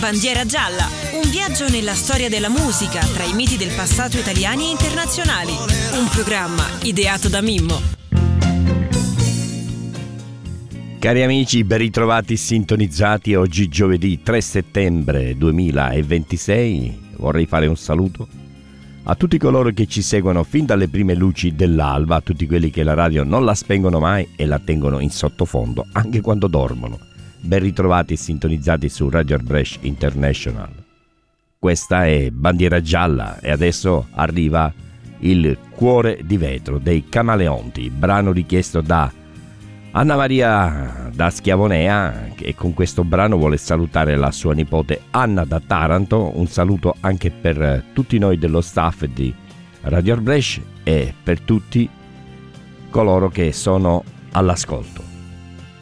Bandiera gialla, un viaggio nella storia della musica tra i miti del passato italiani e internazionali. Un programma ideato da Mimmo. Cari amici, ben ritrovati sintonizzati. Oggi giovedì 3 settembre 2026. Vorrei fare un saluto a tutti coloro che ci seguono fin dalle prime luci dell'alba, a tutti quelli che la radio non la spengono mai e la tengono in sottofondo anche quando dormono. Ben ritrovati e sintonizzati su Radio Brescia International. Questa è Bandiera Gialla e adesso arriva Il Cuore di Vetro dei Camaleonti, brano richiesto da Anna Maria da Schiavonea, e con questo brano vuole salutare la sua nipote Anna da Taranto. Un saluto anche per tutti noi dello staff di Radio Brescia e per tutti coloro che sono all'ascolto.